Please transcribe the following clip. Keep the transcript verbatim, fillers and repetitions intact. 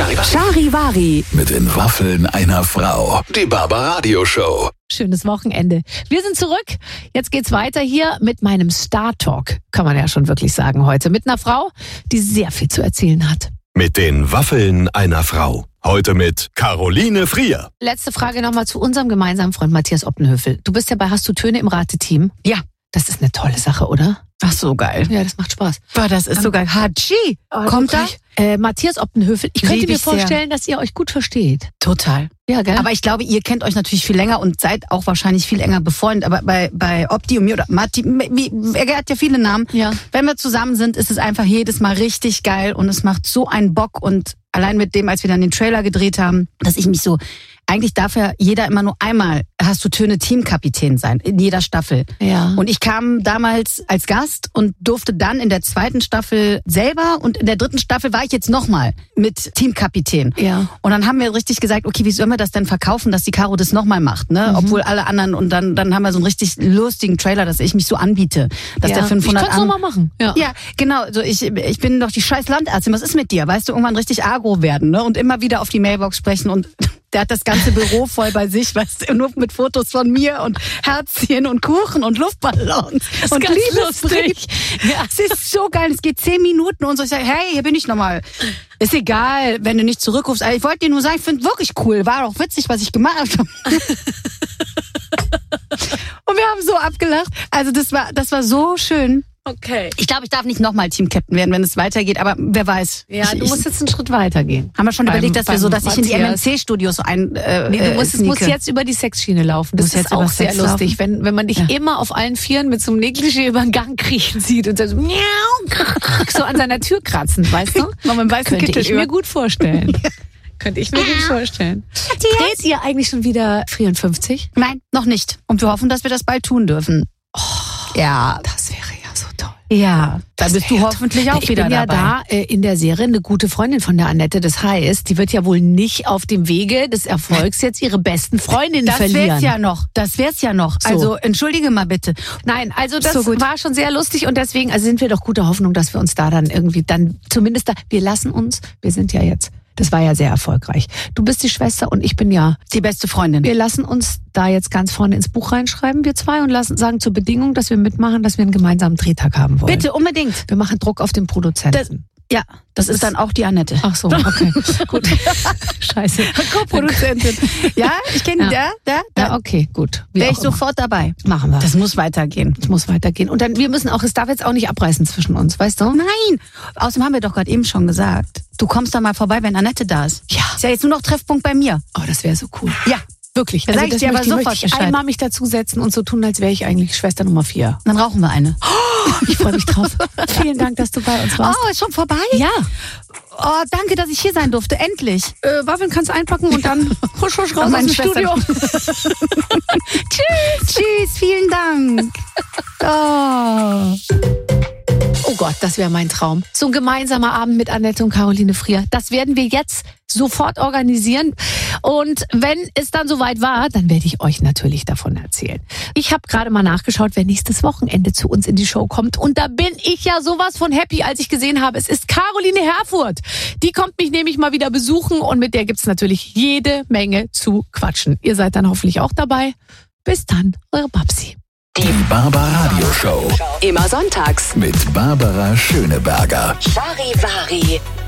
Charivari. Charivari. Mit den Waffeln einer Frau. Die Barbaradio Show. Schönes Wochenende. Wir sind zurück. Jetzt geht's weiter hier mit meinem Star Talk, kann man ja schon wirklich sagen heute. Mit einer Frau, die sehr viel zu erzählen hat. Mit den Waffeln einer Frau. Heute mit Caroline Frier. Letzte Frage nochmal zu unserem gemeinsamen Freund Matthias Optenhöfel. Du bist ja bei Hast du Töne im Rateteam. Ja. Das ist eine tolle Sache, oder? Ach so, geil. Ja, das macht Spaß. Boah, das ist so geil. Hatschi. Oh, Kommt da? Äh, Matthias Optenhöfel. Ich könnte Lieb mir ich sehr. vorstellen, dass ihr euch gut versteht. Total. Ja, gell? Aber ich glaube, ihr kennt euch natürlich viel länger und seid auch wahrscheinlich viel enger befreundet. Aber bei, bei Opti und mir oder Matti, wie, er hat ja viele Namen. Ja. Wenn wir zusammen sind, ist es einfach jedes Mal richtig geil und es macht so einen Bock. Und allein mit dem, als wir dann den Trailer gedreht haben, dass ich mich so, eigentlich darf ja jeder immer nur einmal, Hast du Töne, Teamkapitän sein, in jeder Staffel. Ja. Und ich kam damals als Gast und durfte dann in der zweiten Staffel selber und in der dritten Staffel war ich jetzt nochmal mit Teamkapitän. Ja. Und dann haben wir richtig gesagt, okay, wie sollen wir das denn verkaufen, dass die Caro das nochmal macht, ne? Mhm. Obwohl alle anderen, und dann, dann haben wir so einen richtig lustigen Trailer, dass ich mich so anbiete, dass ja. der fünfhundert Ich könnte es nochmal machen. Ja. Ja, genau. Also ich, ich bin doch die scheiß Landärztin. Was ist mit dir? Weißt du, irgendwann richtig agro werden, ne? Und immer wieder auf die Mailbox sprechen und der hat das ganze Büro voll bei sich, weißt du, nur mit Fotos von mir und Herzchen und Kuchen und Luftballons das und ganz Liebesbrief. lustig. Ja. Es ist so geil. Es geht zehn Minuten und so. Ich sage, hey, hier bin ich nochmal. Ist egal, wenn du nicht zurückrufst. Also ich wollte dir nur sagen, ich finde wirklich cool. War auch witzig, was ich gemacht habe. Und wir haben so abgelacht. Also das war, das war so schön. Okay. Ich glaube, ich darf nicht nochmal Team-Captain werden, wenn es weitergeht, aber wer weiß. Ja, ich, du musst jetzt einen Schritt weitergehen. Haben wir schon Beim- überlegt, dass wir beim so, dass ich in die M M Matthias. C-Studios so ein äh, Nee, du musst, äh, es muss sneake. jetzt über die Sexschiene laufen. Das Muss ist jetzt auch über sehr Sex lustig, laufen? wenn, wenn man dich Ja. immer auf allen Vieren mit so einem Negligé über den Gang kriechen sieht und so, miau, so an seiner Tür kratzen, weißt du? Noch mit dem weißen Könnte Kittel ich mir gut vorstellen. Könnte ich mir gut vorstellen. Dreht ihr eigentlich schon wieder vierundfünfzig? Nein, noch nicht. Und wir hoffen, dass wir das bald tun dürfen. Oh, ja, Das wäre ja so toll. ja. Da Das bist wär du ja hoffentlich toll. auch ich wieder bin ja dabei. da äh, in der Serie eine gute Freundin von der Annette. Das heißt, die wird ja wohl nicht auf dem Wege des Erfolgs jetzt ihre besten Freundinnen Das verlieren. wär's ja noch. Das wär's ja noch. So. Also entschuldige mal bitte. Nein, also das So gut. war schon sehr lustig und deswegen also sind wir doch guter Hoffnung, dass wir uns da dann irgendwie dann zumindest da, wir lassen uns, wir sind ja jetzt, das war ja sehr erfolgreich. Du bist die Schwester und ich bin ja, Die beste Freundin. wir lassen uns da jetzt ganz vorne ins Buch reinschreiben, wir zwei, und lassen sagen zur Bedingung, dass wir mitmachen, dass wir einen gemeinsamen Drehtag haben wollen. Bitte, unbedingt. Wir machen Druck auf den Produzenten. Das, ja, das, ist dann auch die Annette. Ach so, okay, gut. Scheiße. Co-Produzentin. Ja, ich kenne Ja. die. Da, da, da. Ja, okay, gut. Wie Wäre auch ich sofort dabei. immer. Machen wir. Das muss weitergehen. Das muss weitergehen. Und dann, wir müssen auch, es darf jetzt auch nicht abreißen zwischen uns, weißt du? Nein. Außerdem haben wir doch gerade eben schon gesagt, du kommst da mal vorbei, wenn Annette da ist. Ja. Ist ja jetzt nur noch Treffpunkt bei mir. Oh, das wäre so cool. Ja. Wirklich. Da sag ich das dir aber möchte, sofort möchte ich Bescheid. einmal mich dazusetzen und so tun, als wäre ich eigentlich Schwester Nummer vier. Dann rauchen wir eine. Ich freue mich drauf. Vielen Dank, dass du bei uns warst. Oh, ist schon vorbei? Ja. Oh, danke, dass ich hier sein durfte. Endlich. Äh, Waffeln kannst du einpacken und dann husch, husch raus aus Meine dem Schwester. Studio. Tschüss. Tschüss, vielen Dank. Oh. Oh Gott, das wäre mein Traum. So ein gemeinsamer Abend mit Annette und Caroline Frier. Das werden wir jetzt sofort organisieren. Und wenn es dann soweit war, dann werde ich euch natürlich davon erzählen. Ich habe gerade mal nachgeschaut, wer nächstes Wochenende zu uns in die Show kommt. Und da bin ich ja sowas von happy, als ich gesehen habe, es ist Caroline Herfurth. Die kommt mich nämlich mal wieder besuchen und mit der gibt's natürlich jede Menge zu quatschen. Ihr seid dann hoffentlich auch dabei. Bis dann, eure Babsi. Die Barbaradio Show. Immer sonntags. Mit Barbara Schöneberger. Charivari.